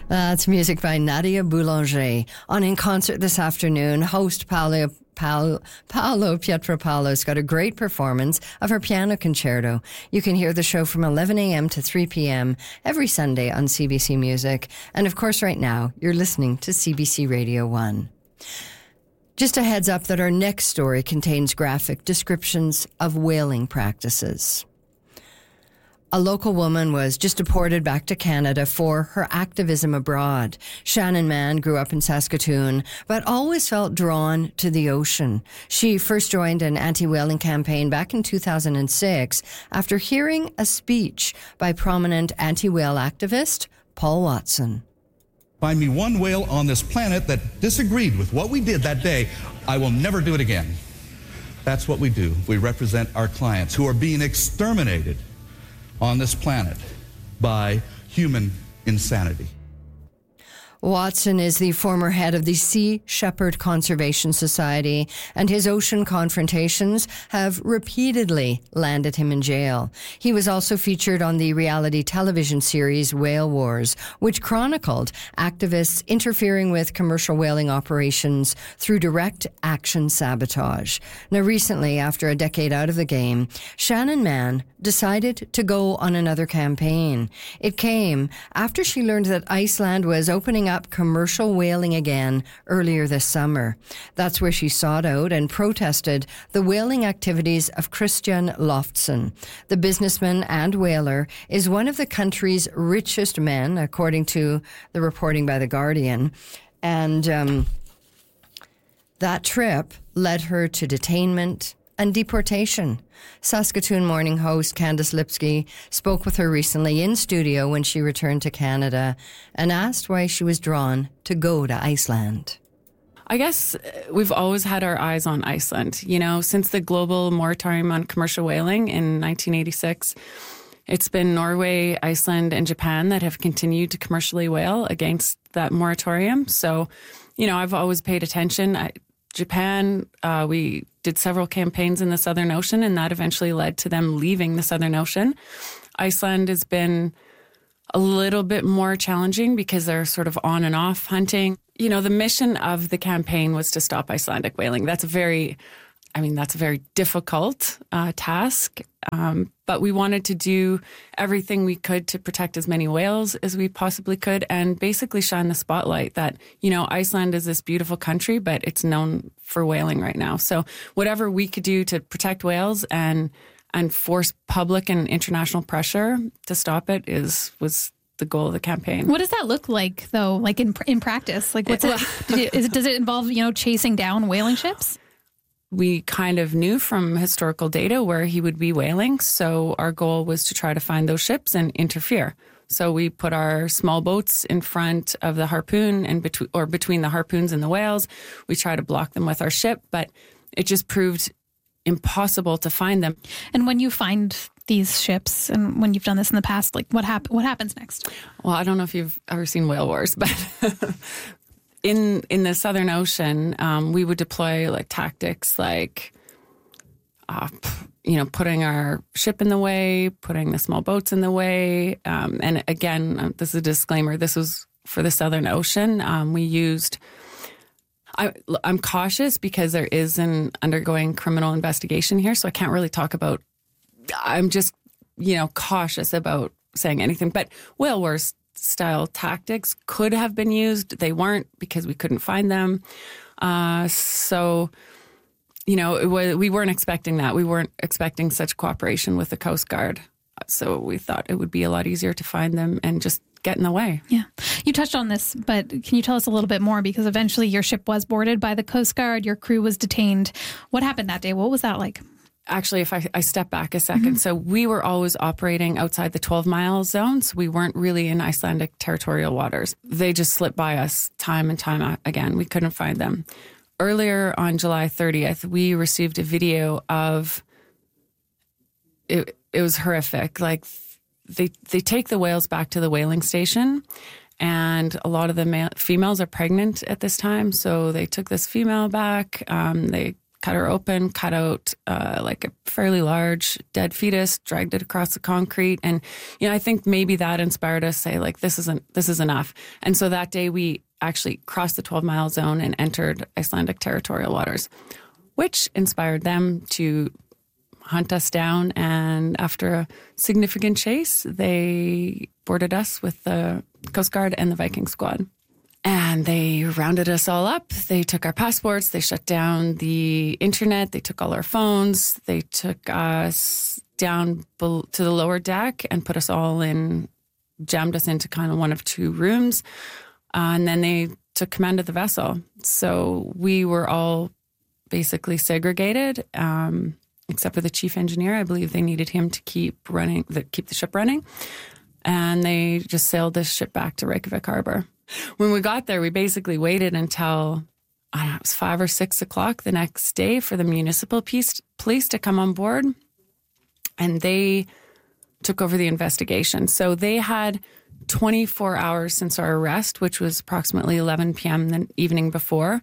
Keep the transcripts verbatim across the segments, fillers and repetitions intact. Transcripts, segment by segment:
That's music by Nadia Boulanger. On In Concert this afternoon, host Paolo, Paolo, Paolo Pietropalo's got a great performance of her piano concerto. You can hear the show from eleven a.m. to three p.m. every Sunday on C B C Music. And of course, right now, you're listening to C B C Radio one. Just a heads up that our next story contains graphic descriptions of whaling practices. A local woman was just deported back to Canada for her activism abroad. Shannon Mann grew up in Saskatoon, but always felt drawn to the ocean. She first joined an anti-whaling campaign back in two thousand six after hearing a speech by prominent anti-whale activist Paul Watson. Find me one whale on this planet that disagreed with what we did that day, I will never do it again. That's what we do. We represent our clients who are being exterminated on this planet by human insanity. Watson is the former head of the Sea Shepherd Conservation Society, and his ocean confrontations have repeatedly landed him in jail. He was also featured on the reality television series Whale Wars, which chronicled activists interfering with commercial whaling operations through direct action sabotage. Now, recently, after a decade out of the game, Shannon Mann decided to go on another campaign. It came after she learned that Iceland was opening up commercial whaling again earlier this summer. That's where she sought out and protested the whaling activities of Christian Loftsson. The businessman and whaler is one of the country's richest men, according to the reporting by The Guardian. And um, that trip led her to detainment and deportation. Saskatoon morning host Candice Lipsky spoke with her recently in studio when she returned to Canada and asked why she was drawn to go to Iceland. I guess we've always had our eyes on Iceland. You know, since the global moratorium on commercial whaling in nineteen eighty-six, it's been Norway, Iceland, and Japan that have continued to commercially whale against that moratorium. So, you know, I've always paid attention. I, Japan, uh, we did several campaigns in the Southern Ocean, and that eventually led to them leaving the Southern Ocean. Iceland has been a little bit more challenging because they're sort of on and off hunting. You know, the mission of the campaign was to stop Icelandic whaling. That's a very, I mean, that's a very difficult uh, task. Um, but we wanted to do everything we could to protect as many whales as we possibly could and basically shine the spotlight that, you know, Iceland is this beautiful country, but it's known for whaling right now. So whatever we could do to protect whales and and force public and international pressure to stop it is was the goal of the campaign. What does that look like, though, like in in practice? Like, what's it, did it, is it, does it involve, you know, chasing down whaling ships? We kind of knew from historical data where he would be whaling, so our goal was to try to find those ships and interfere. So we put our small boats in front of the harpoon and between or between the harpoons and the whales. We try to block them with our ship, but it just proved impossible to find them. And when you find these ships, and when you've done this in the past, like what hap- what happens next? Well, I don't know if you've ever seen Whale Wars, but in in the Southern Ocean, um, we would deploy like tactics like, uh, you know, putting our ship in the way, putting the small boats in the way. Um, and again, this is a disclaimer. This was for the Southern Ocean. Um, we used. I, I'm cautious because there is an undergoing criminal investigation here, so I can't really talk about. I'm just, you know, cautious about saying anything. But Whale Wars style tactics could have been used. They weren't because we couldn't find them. Uh, so, you know, it was, we weren't expecting that. We weren't expecting such cooperation with the Coast Guard. So we thought it would be a lot easier to find them and just get in the way. Yeah. You touched on this, but can you tell us a little bit more? Because eventually your ship was boarded by the Coast Guard. Your crew was detained. What happened that day? What was that like? Actually, if I, I step back a second, mm-hmm. so we were always operating outside the twelve-mile zone, so we weren't really in Icelandic territorial waters. They just slipped by us time and time again. We couldn't find them. Earlier on July thirtieth, we received a video of, it, it was horrific. Like, they, they take the whales back to the whaling station, and a lot of the male, females are pregnant at this time, so they took this female back. Um, they cut her open, cut out uh, like a fairly large dead fetus, dragged it across the concrete. And, you know, I think maybe that inspired us to say, like, this isn't, this is enough. And so that day we actually crossed the twelve mile zone and entered Icelandic territorial waters, which inspired them to hunt us down. And after a significant chase, they boarded us with the Coast Guard and the Viking squad. And they rounded us all up. They took our passports. They shut down the internet. They took all our phones. They took us down to the lower deck and put us all in, jammed us into kind of one of two rooms. Uh, and then they took command of the vessel. So we were all basically segregated, um, except for the chief engineer. I believe they needed him to keep running, the, keep the ship running. And they just sailed this ship back to Reykjavik Harbor. When we got there, we basically waited until, I don't know, it was five or six o'clock the next day for the municipal police, police to come on board. And they took over the investigation. So they had twenty-four hours since our arrest, which was approximately eleven p.m. the evening before,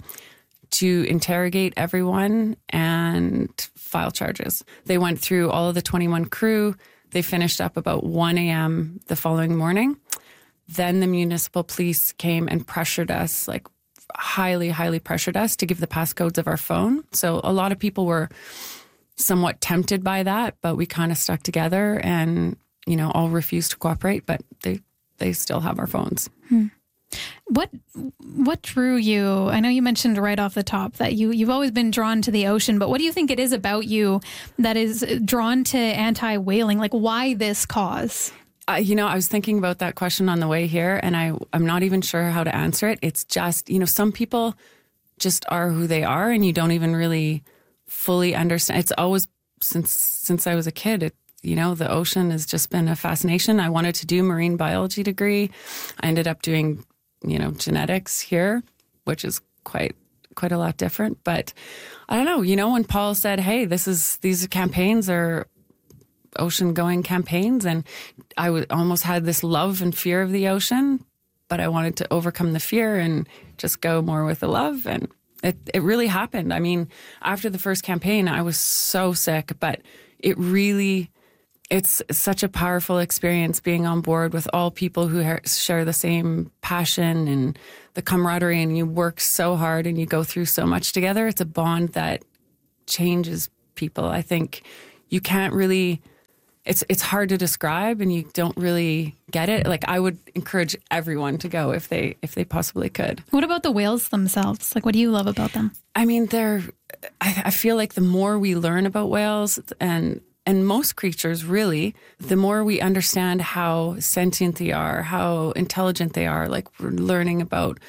to interrogate everyone and file charges. They went through all of the twenty-one crew. They finished up about one a.m. the following morning. Then the municipal police came and pressured us, like highly, highly pressured us to give the passcodes of our phone. So a lot of people were somewhat tempted by that, but we kind of stuck together and, you know, all refused to cooperate, but they, they still have our phones. Hmm. What what drew you? I know you mentioned right off the top that you, you've always been drawn to the ocean, but what do you think it is about you that is drawn to anti-whaling? Like, why this cause? Uh, you know, I was thinking about that question on the way here, and I, I'm not even sure how to answer it. It's just, you know, some people just are who they are, and you don't even really fully understand. It's always, since since I was a kid, it, you know, the ocean has just been a fascination. I wanted to do marine biology degree. I ended up doing, you know, genetics here, which is quite quite a lot different. But I don't know, you know, when Paul said, hey, this is these campaigns are ocean-going campaigns, and I w- almost had this love and fear of the ocean, but I wanted to overcome the fear and just go more with the love, and it, it really happened. I mean, after the first campaign, I was so sick, but it really, it's such a powerful experience being on board with all people who ha- share the same passion and the camaraderie, and you work so hard and you go through so much together. It's a bond that changes people. I think you can't really... It's it's hard to describe, and you don't really get it. Like, I would encourage everyone to go if they if they possibly could. What about the whales themselves? Like, what do you love about them? I mean, they're. I, I feel like the more we learn about whales and and most creatures, really, the more we understand how sentient they are, how intelligent they are. Like, we're learning about,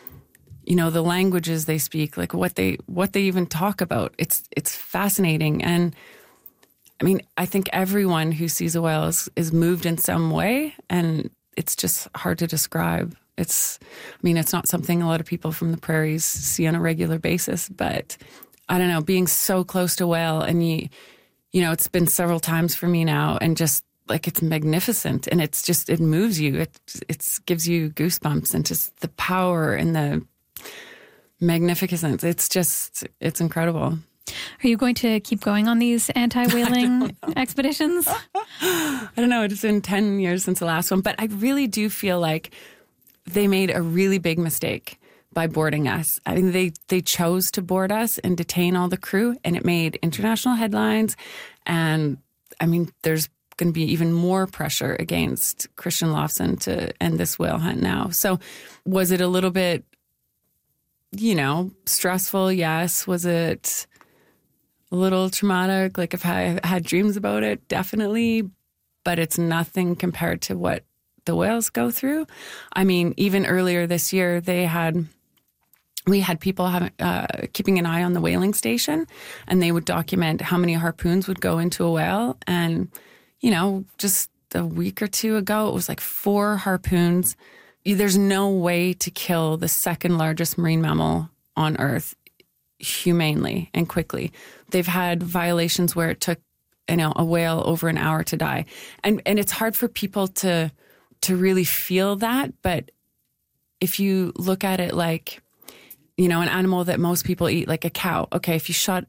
you know, the languages they speak, like what they what they even talk about. It's it's fascinating. And I mean, I think everyone who sees a whale is, is moved in some way, and it's just hard to describe. It's, I mean, it's not something a lot of people from the prairies see on a regular basis, but I don't know, being so close to a whale, and you, you know, it's been several times for me now, and just like, it's magnificent, and it's just, it moves you. It, it gives you goosebumps, and just the power and the magnificence. It's just, it's incredible. Are you going to keep going on these anti-whaling expeditions? I don't know. It's been ten years since the last one, but I really do feel like they made a really big mistake by boarding us. I mean, they, they chose to board us and detain all the crew, and it made international headlines. And I mean, there's going to be even more pressure against Christian Lofson to end this whale hunt now. So was it a little bit, you know, stressful? Yes. Was it a little traumatic? Like, if I had dreams about it, definitely, but it's nothing compared to what the whales go through. I mean, even earlier this year, they had, we had people having, uh, keeping an eye on the whaling station, and they would document how many harpoons would go into a whale. And, you know, just a week or two ago, it was like four harpoons. There's no way to kill the second largest marine mammal on Earth humanely and quickly. They've had violations where it took, you know, a whale over an hour to die. And and it's hard for people to to really feel that, but if you look at it like, you know, an animal that most people eat, like a cow. Okay, if you shot a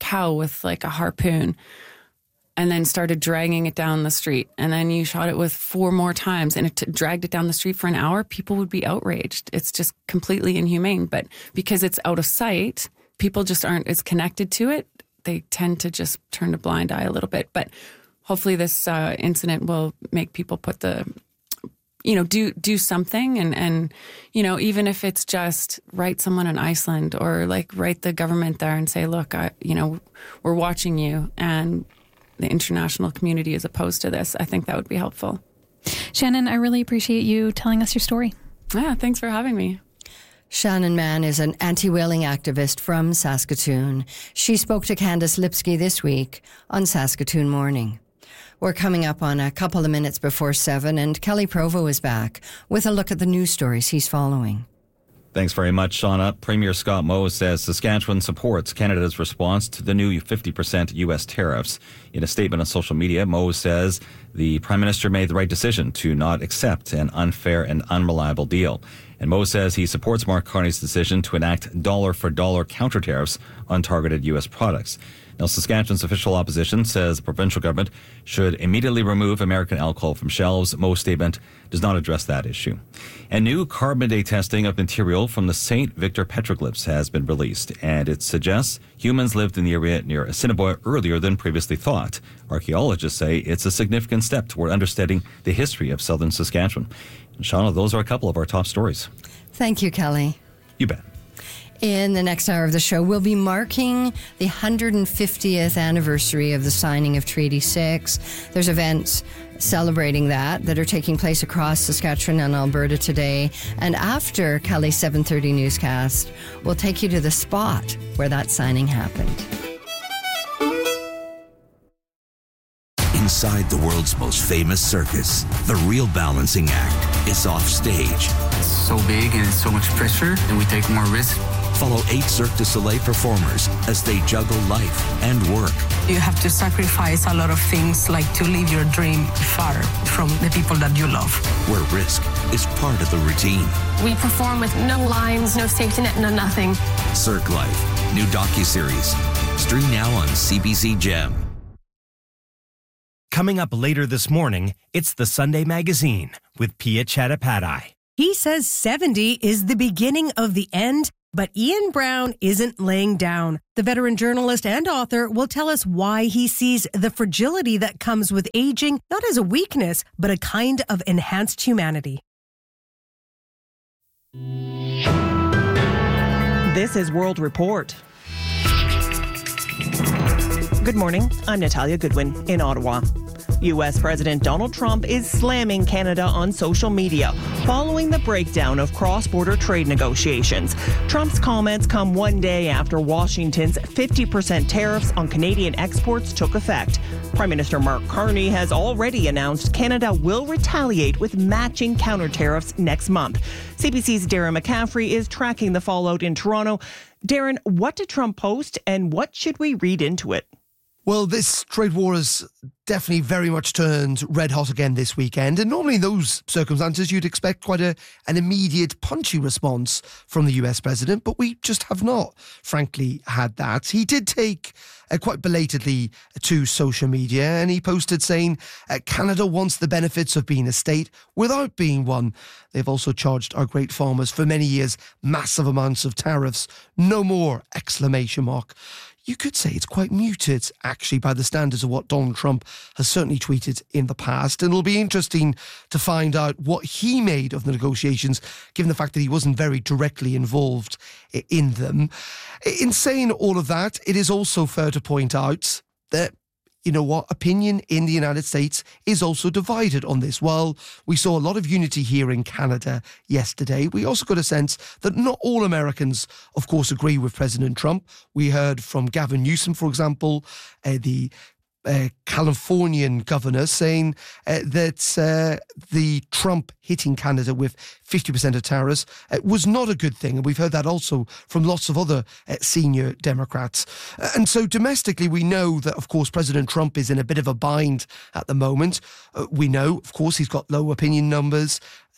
cow with like a harpoon and then started dragging it down the street, and then you shot it with four more times and it t- dragged it down the street for an hour, people would be outraged. It's just completely inhumane. But because it's out of sight, people just aren't as connected to it. They tend to just turn a blind eye a little bit. But hopefully this uh, incident will make people put the, you know, do do something. And, and, you know, even if it's just write someone in Iceland or like write the government there and say, look, I, you know, we're watching you and the international community is opposed to this. I think that would be helpful. Shannon, I really appreciate you telling us your story. Yeah, thanks for having me. Shannon Mann is an anti-whaling activist from Saskatoon. She spoke to Candace Lipsky this week on Saskatoon Morning. We're coming up on a couple of minutes before seven, and Kelly Provo is back with a look at the news stories he's following. Thanks very much, Shauna. Premier Scott Moe says Saskatchewan supports Canada's response to the new fifty percent U S tariffs. In a statement on social media, Moe says the Prime Minister made the right decision to not accept an unfair and unreliable deal. And Moe says he supports Mark Carney's decision to enact dollar-for-dollar counter tariffs on targeted U S products. Now, Saskatchewan's official opposition says the provincial government should immediately remove American alcohol from shelves. Moe's statement does not address that issue. And new carbon-dating testing of material from the Saint Victor petroglyphs has been released, and it suggests humans lived in the area near Assiniboia earlier than previously thought. Archaeologists say it's a significant step toward understanding the history of southern Saskatchewan. And Shauna, those are a couple of our top stories. Thank you, Kelly. You bet. In the next hour of the show, we'll be marking the one hundred fiftieth anniversary of the signing of Treaty six. There's events celebrating that that are taking place across Saskatchewan and Alberta today. And after Kelly's seven thirty newscast, we'll take you to the spot where that signing happened. Inside the world's most famous circus, the Real Balancing Act is off stage. It's so big and so much pressure, and we take more risk. Follow eight Cirque du Soleil performers as they juggle life and work. You have to sacrifice a lot of things, like to live your dream far from the people that you love. Where risk is part of the routine. We perform with no lines, no safety net, no nothing. Cirque Life, new docuseries. Stream now on C B C Gem. Coming up later this morning, it's the Sunday Magazine with Pia Chattopadhyay. He says seventy is the beginning of the end, but Ian Brown isn't laying down. The veteran journalist and author will tell us why he sees the fragility that comes with aging not as a weakness, but a kind of enhanced humanity. This is World Report. Good morning. I'm Natalia Goodwin in Ottawa. U S President Donald Trump is slamming Canada on social media following the breakdown of cross-border trade negotiations. Trump's comments come one day after Washington's fifty percent tariffs on Canadian exports took effect. Prime Minister Mark Carney has already announced Canada will retaliate with matching counter tariffs next month. C B C's Darren McCaffrey is tracking the fallout in Toronto. Darren, what did Trump post and what should we read into it? Well, this trade war has definitely very much turned red hot again this weekend. And normally in those circumstances, you'd expect quite a, an immediate punchy response from the U S president. But we just have not, frankly, had that. He did take uh, quite belatedly to social media, and he posted saying uh, Canada wants the benefits of being a state without being one. They've also charged our great farmers for many years massive amounts of tariffs. No more! Exclamation mark. You could say it's quite muted, actually, by the standards of what Donald Trump has certainly tweeted in the past. And it'll be interesting to find out what he made of the negotiations, given the fact that he wasn't very directly involved in them. In saying all of that, it is also fair to point out that, you know what, opinion in the United States is also divided on this. While we saw a lot of unity here in Canada yesterday, we also got a sense that not all Americans, of course, agree with President Trump. We heard from Gavin Newsom, for example, uh, the Uh, Californian governor, saying uh, that uh, the Trump hitting Canada with fifty percent of tariffs uh, was not a good thing. And we've heard that also from lots of other uh, senior Democrats. Uh, and so domestically, we know that, of course, President Trump is in a bit of a bind at the moment. Uh, we know, of course, he's got low opinion numbers.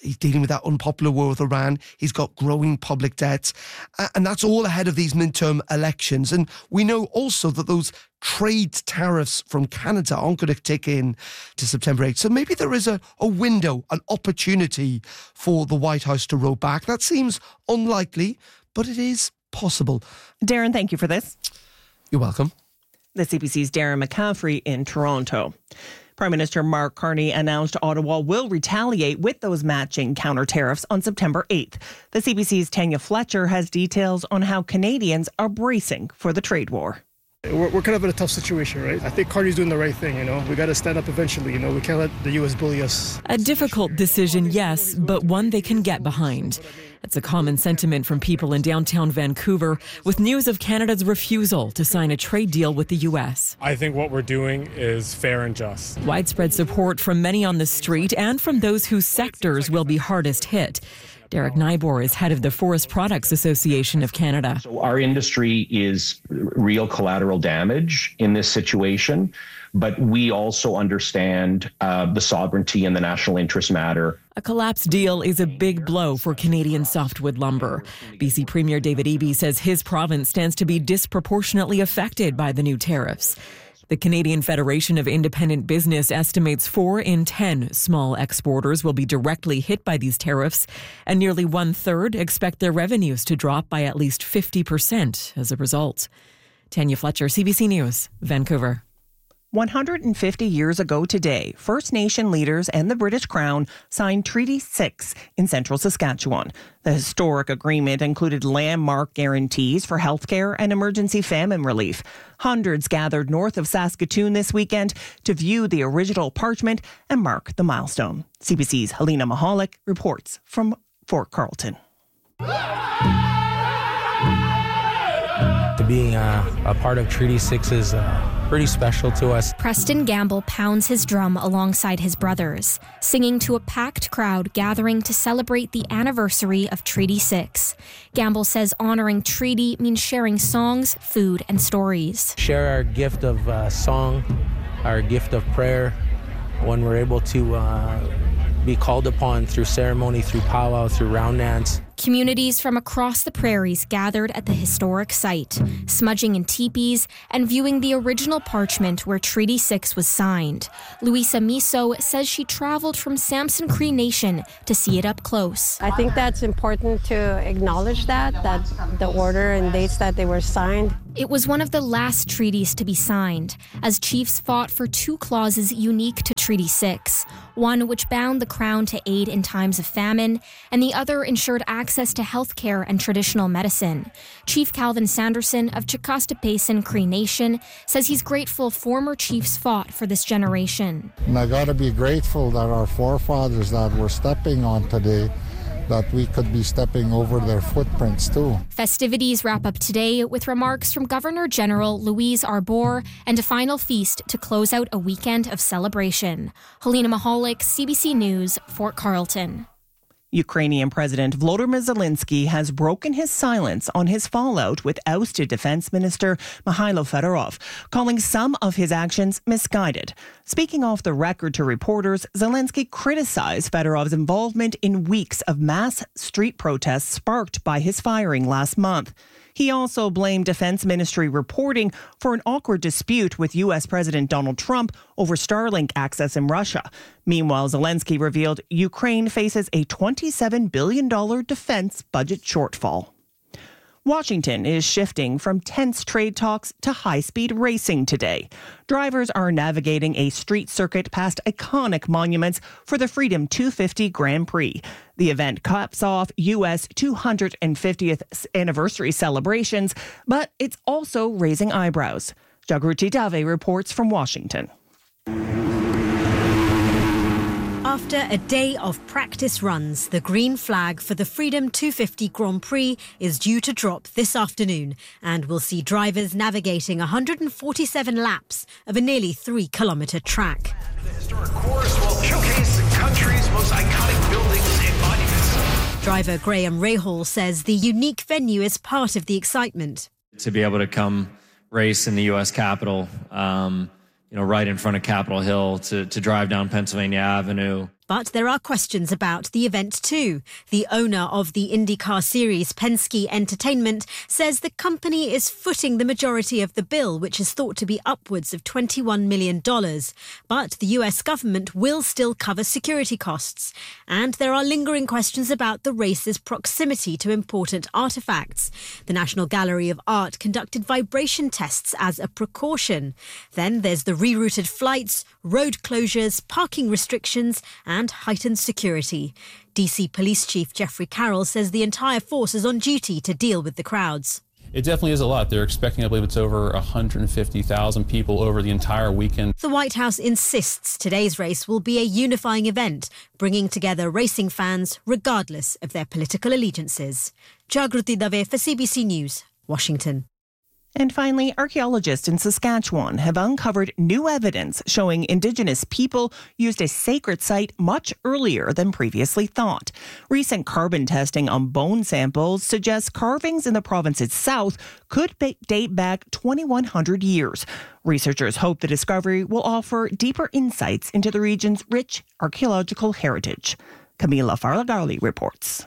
He's dealing with that unpopular war with Iran. He's got growing public debts. And that's all ahead of these midterm elections. And we know also that those trade tariffs from Canada aren't going to tick in to September eighth. So maybe there is a, a window, an opportunity for the White House to row back. That seems unlikely, but it is possible. Darren, thank you for this. You're welcome. The C B C's Darren McCaffrey in Toronto. Prime Minister Mark Carney announced Ottawa will retaliate with those matching counter tariffs on September eighth. The C B C's Tanya Fletcher has details on how Canadians are bracing for the trade war. We're, we're kind of in a tough situation, right? I think Carney's doing the right thing, you know. We got to stand up eventually, you know. We can't let the U S bully us. A difficult decision, yes, but one they can get behind. It's a common sentiment from people in downtown Vancouver with news of Canada's refusal to sign a trade deal with the U S. I think what we're doing is fair and just. Widespread support from many on the street and from those whose sectors will be hardest hit. Derek Nybor is head of the Forest Products Association of Canada. So our industry is real collateral damage in this situation, but we also understand uh, the sovereignty and the national interest matter. A collapsed deal is a big blow for Canadian softwood lumber. B C Premier David Eby says his province stands to be disproportionately affected by the new tariffs. The Canadian Federation of Independent Business estimates four in ten small exporters will be directly hit by these tariffs, and nearly one-third expect their revenues to drop by at least fifty percent as a result. Tanya Fletcher, C B C News, Vancouver. one hundred fifty years ago today, First Nation leaders and the British Crown signed Treaty six in central Saskatchewan. The historic agreement included landmark guarantees for healthcare and emergency famine relief. Hundreds gathered north of Saskatoon this weekend to view the original parchment and mark the milestone. C B C's Helena Mahalik reports from Fort Carlton. To being a, a part of Treaty six is uh, pretty special to us. Preston Gamble pounds his drum alongside his brothers, singing to a packed crowd gathering to celebrate the anniversary of Treaty six. Gamble says honoring treaty means sharing songs, food, and stories. Share our gift of uh, song, our gift of prayer, when we're able to uh, be called upon through ceremony, through powwow, through round dance. Communities from across the prairies gathered at the historic site, smudging in teepees and viewing the original parchment where Treaty six was signed. Luisa Miso says she traveled from Samson Cree Nation to see it up close. I think that's important to acknowledge that, that the order and dates that they were signed. It was one of the last treaties to be signed, as chiefs fought for two clauses unique to Treaty six, one which bound the Crown to aid in times of famine, and the other ensured access to health care and traditional medicine. Chief Calvin Sanderson of Chicasta Basin Cree Nation says he's grateful former chiefs fought for this generation. And I got to be grateful that our forefathers that we're stepping on today, that we could be stepping over their footprints too. Festivities wrap up today with remarks from Governor General Louise Arbour and a final feast to close out a weekend of celebration. Helena Mahalik, C B C News, Fort Carlton. Ukrainian President Volodymyr Zelensky has broken his silence on his fallout with ousted Defense Minister Mikhailo Fedorov, calling some of his actions misguided. Speaking off the record to reporters, Zelensky criticized Fedorov's involvement in weeks of mass street protests sparked by his firing last month. He also blamed Defense Ministry reporting for an awkward dispute with U S President Donald Trump over Starlink access in Russia. Meanwhile, Zelensky revealed Ukraine faces a twenty-seven billion dollars defense budget shortfall. Washington is shifting from tense trade talks to high-speed racing today. Drivers are navigating a street circuit past iconic monuments for the Freedom two fifty Grand Prix. The event caps off U S two hundred fiftieth anniversary celebrations, but it's also raising eyebrows. Jagruti Dave reports from Washington. After a day of practice runs, the green flag for the Freedom two fifty Grand Prix is due to drop this afternoon, and we'll see drivers navigating one hundred forty-seven laps of a nearly three kilometre track. The historic course will showcase the country's most iconic buildings and monuments. Driver Graham Rahal says the unique venue is part of the excitement. To be able to come race in the U S Capitol, um, you know, right in front of Capitol Hill, to, to drive down Pennsylvania Avenue. But there are questions about the event too. The owner of the IndyCar series, Penske Entertainment, says the company is footing the majority of the bill, which is thought to be upwards of twenty-one million dollars. But the U S government will still cover security costs. And there are lingering questions about the race's proximity to important artefacts. The National Gallery of Art conducted vibration tests as a precaution. Then there's the rerouted flights, road closures, parking restrictions, and heightened security. D C Police Chief Jeffrey Carroll says the entire force is on duty to deal with the crowds. It definitely is a lot. They're expecting, I believe it's over one hundred fifty thousand people over the entire weekend. The White House insists today's race will be a unifying event, bringing together racing fans regardless of their political allegiances. Jagruti Dave for C B C News, Washington. And finally, archaeologists in Saskatchewan have uncovered new evidence showing Indigenous people used a sacred site much earlier than previously thought. Recent carbon testing on bone samples suggests carvings in the province's south could date back twenty-one hundred years. Researchers hope the discovery will offer deeper insights into the region's rich archaeological heritage. Camila Farlagali reports.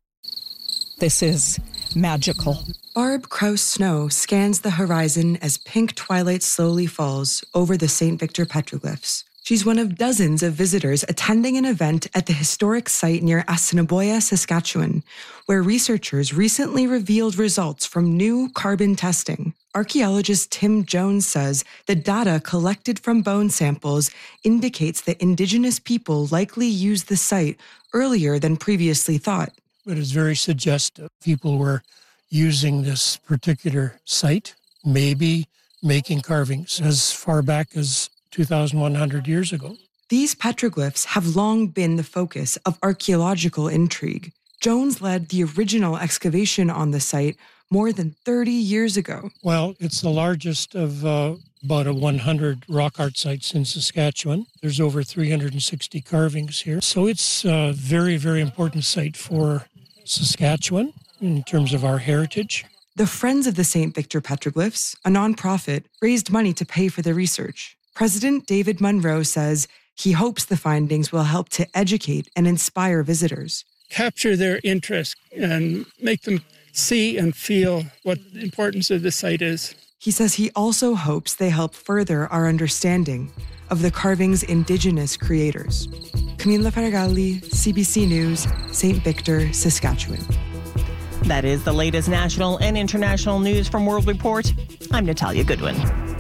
This is magical. Barb Kraus Snow scans the horizon as pink twilight slowly falls over the Saint Victor petroglyphs. She's one of dozens of visitors attending an event at the historic site near Assiniboia, Saskatchewan, where researchers recently revealed results from new carbon testing. Archaeologist Tim Jones says the data collected from bone samples indicates that Indigenous people likely used the site earlier than previously thought. But it's very suggestive. People were using this particular site, maybe making carvings as far back as two thousand one hundred years ago. These petroglyphs have long been the focus of archaeological intrigue. Jones led the original excavation on the site more than thirty years ago. Well, it's the largest of uh, about a one hundred rock art sites in Saskatchewan. There's over three hundred sixty carvings here. So it's a very, very important site for Saskatchewan in terms of our heritage. The Friends of the Saint Victor Petroglyphs, a nonprofit, raised money to pay for the research. President David Munro says he hopes the findings will help to educate and inspire visitors. Capture their interest and make them see and feel what the importance of the site is. He says he also hopes they help further our understanding of the carving's Indigenous creators. Camila Farragalli, C B C News, Saint Victor, Saskatchewan. That is the latest national and international news from World Report. I'm Natalia Goodwin.